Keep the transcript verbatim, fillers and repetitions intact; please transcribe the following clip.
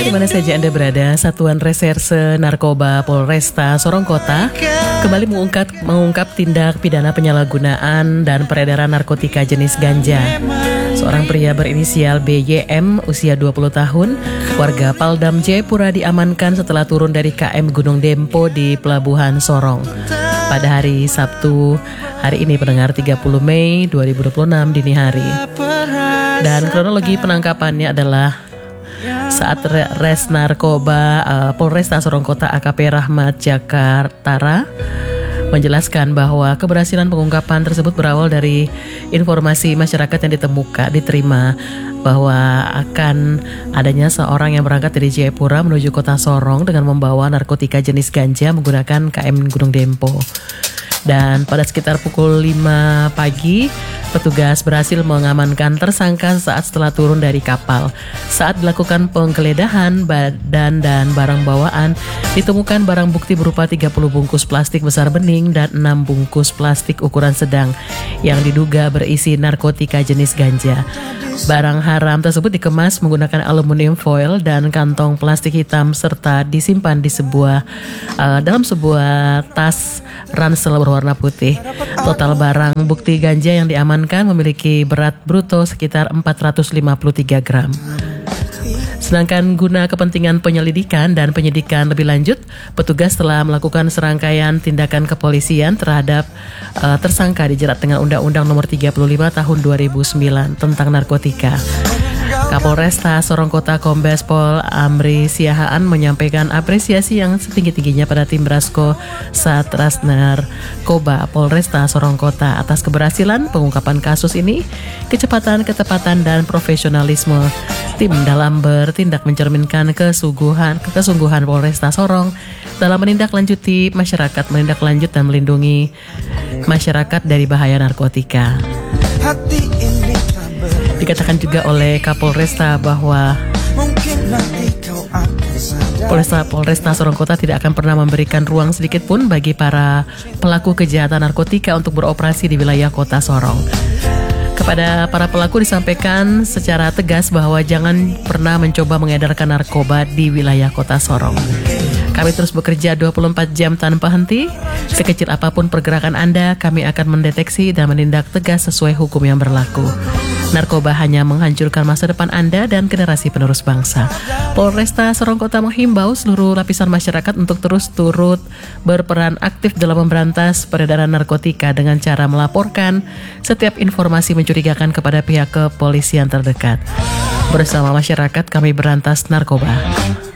di mana saja Anda berada, Satuan Reserse Narkoba Polresta Sorong Kota kembali mengungkap, mengungkap tindak pidana penyalahgunaan dan peredaran narkotika jenis ganja. Seorang pria berinisial B Y M usia dua puluh tahun, warga Paldam Jayapura diamankan setelah turun dari K M Gunung Dempo di Pelabuhan Sorong pada hari Sabtu hari ini, pendengar, tiga puluh Mei dua ribu dua puluh enam dini hari. Dan kronologi penangkapannya adalah saat Res Narkoba uh, Polresta Sorong Kota A K P Rahmat Jakartara menjelaskan bahwa keberhasilan pengungkapan tersebut berawal dari informasi masyarakat yang ditemukan diterima bahwa akan adanya seorang yang berangkat dari Jayapura menuju kota Sorong dengan membawa narkotika jenis ganja menggunakan K M Gunung Dempo. Dan pada sekitar pukul lima pagi, petugas berhasil mengamankan tersangka saat setelah turun dari kapal. Saat dilakukan penggeledahan badan dan barang bawaan, ditemukan barang bukti berupa tiga puluh bungkus plastik besar bening dan enam bungkus plastik ukuran sedang yang diduga berisi narkotika jenis ganja. Barang haram tersebut dikemas menggunakan aluminium foil dan kantong plastik hitam serta disimpan di sebuah uh, dalam sebuah tas ransel berwarna putih. Total barang bukti ganja yang diamankan memiliki berat bruto sekitar empat ratus lima puluh tiga gram. Sedangkan guna kepentingan penyelidikan dan penyidikan lebih lanjut, petugas telah melakukan serangkaian tindakan kepolisian terhadap uh, tersangka dijerat dengan Undang-Undang Nomor tiga puluh lima Tahun dua ribu sembilan tentang narkotika. Kapolresta Sorong Kota Kombes Pol Amri Siahaan menyampaikan apresiasi yang setinggi-tingginya pada tim Brasko Satras Narkoba Polresta Sorong Kota atas keberhasilan pengungkapan kasus ini, kecepatan, ketepatan, dan profesionalisme tim dalam bertindak mencerminkan kesungguhan kesungguhan Polresta Sorong dalam menindaklanjuti masyarakat, menindaklanjut dan melindungi masyarakat dari bahaya narkotika. Dikatakan juga oleh Kapolresta bahwa Polresta, Polresta Sorong Kota tidak akan pernah memberikan ruang sedikit pun bagi para pelaku kejahatan narkotika untuk beroperasi di wilayah kota Sorong. Kepada para pelaku disampaikan secara tegas bahwa jangan pernah mencoba mengedarkan narkoba di wilayah kota Sorong. Kami terus bekerja dua puluh empat jam tanpa henti. Sekecil apapun pergerakan Anda, kami akan mendeteksi dan menindak tegas sesuai hukum yang berlaku. Narkoba hanya menghancurkan masa depan Anda dan generasi penerus bangsa. Polresta Sorong Kota menghimbau seluruh lapisan masyarakat untuk terus turut berperan aktif dalam memberantas peredaran narkotika dengan cara melaporkan setiap informasi mencurigakan kepada pihak kepolisian terdekat. Bersama masyarakat kami berantas narkoba.